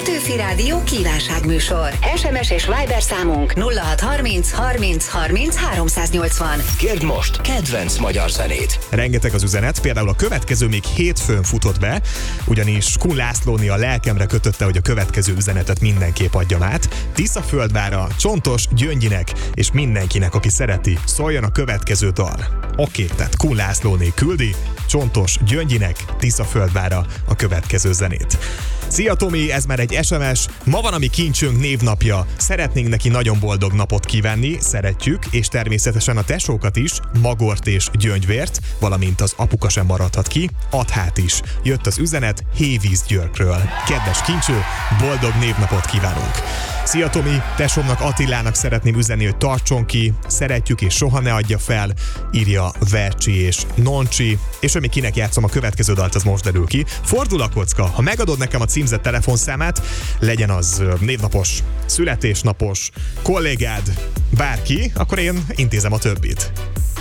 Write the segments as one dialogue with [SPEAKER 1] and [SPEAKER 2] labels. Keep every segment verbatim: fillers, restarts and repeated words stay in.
[SPEAKER 1] Petőfi Rádió kívánságműsor. es em es és Viber számunk nulla hat harminc harminc harminc háromszáznyolcvan.
[SPEAKER 2] Kérd most kedvenc magyar zenét.
[SPEAKER 3] Rengeteg az üzenet, például a következő még hétfőn futott be, ugyanis Kun Lászlóné a lelkemre kötötte, hogy a következő üzenetet mindenképp adjam át. Tiszaföldvára, Csontos Gyöngyinek és mindenkinek, aki szereti, szóljon a következő dal. Oké, tehát Kun Lászlóné küldi, Csontos Gyöngyinek, Tiszaföldvára a következő zenét. Szia Tomi, ez már egy es em es. Ma van a mi kincsünk névnapja. Szeretnénk neki nagyon boldog napot kívánni, szeretjük, és természetesen a tesókat is, Magort és Gyöngyvért, valamint az apuka sem maradhat ki, Adhát is. Jött az üzenet Hévíz Györgyről. Kedves kincső, boldog névnapot kívánunk! Szia Tomi, tesómnak Attilának szeretném üzenni, hogy tartson ki, szeretjük és soha ne adja fel, írja Vercsi és Noncsi, és hogy még kinek játszom a következő dalt, az most derül ki. Fordul a kocka, ha megadod nekem a címzett telefonszámát, legyen az névnapos, születésnapos, kollégád, bárki, akkor én intézem a többit.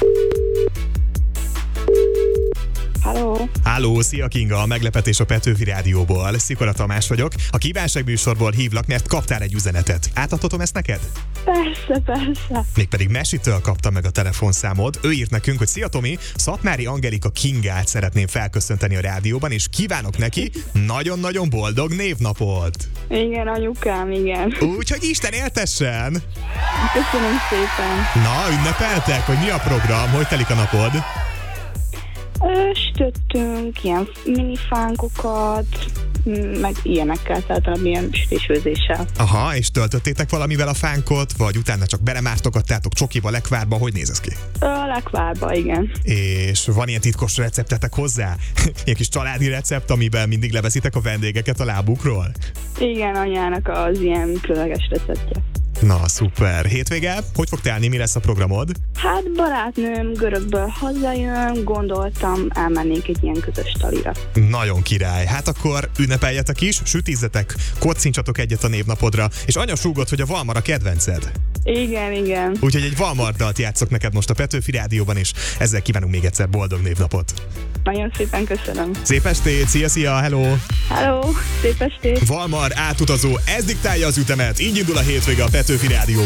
[SPEAKER 4] Halló!
[SPEAKER 3] Halló, szia Kinga, a meglepetés a Petőfi Rádióból. Szikora Tamás vagyok. A kívánságműsorból hívlak, mert kaptál egy üzenetet. Átadhatom ezt neked?
[SPEAKER 4] Persze, persze.
[SPEAKER 3] Mégpedig Mesitől kaptam meg a telefonszámod. Ő írt nekünk, hogy szia Tomi, Szatmári Angelika Kingát szeretném felköszönteni a rádióban, és kívánok neki nagyon-nagyon boldog névnapot.
[SPEAKER 4] Igen, anyukám, igen.
[SPEAKER 3] Úgyhogy Isten éltessen!
[SPEAKER 4] Köszönöm szépen.
[SPEAKER 3] Na, ünnepeltek, hogy mi a program? Hogy telik a napod?
[SPEAKER 4] Ö, Sütöttünk ilyen minifánkokat, meg ilyenekkel, tehát ilyen sütésfőzéssel.
[SPEAKER 3] Aha, és töltöttétek valamivel a fánkot, vagy utána csak belemártogattátok csokiba, lekvárba, hogy néz ez ki?
[SPEAKER 4] Ö, lekvárba, igen.
[SPEAKER 3] És van ilyen titkos receptetek hozzá? Ilyen kis családi recept, amiben mindig leveszitek a vendégeket a lábukról?
[SPEAKER 4] Igen, anyának az ilyen különleges receptje.
[SPEAKER 3] Na, szuper. Hétvége? Hogy fog telni? Mi lesz a programod?
[SPEAKER 4] Hát barátnőm görögből hazajön, gondoltam elmennénk egy ilyen közös talira.
[SPEAKER 3] Nagyon király. Hát akkor ünnepeljetek is, sütízzetek, kocincsatok egyet a névnapodra, és anya súgott, hogy a Valmar a kedvenced.
[SPEAKER 4] Igen, igen.
[SPEAKER 3] Úgyhogy egy Valmar dalt játszok neked most a Petőfi Rádióban, és ezzel kívánunk még egyszer boldog névnapot.
[SPEAKER 4] Nagyon szépen köszönöm.
[SPEAKER 3] Szép estét, szia, szia, hello!
[SPEAKER 4] Hello, szép estét!
[SPEAKER 3] Valmar átutazó, ez diktálja az ütemet, így indul a hétvége a Petőfi Rádióban.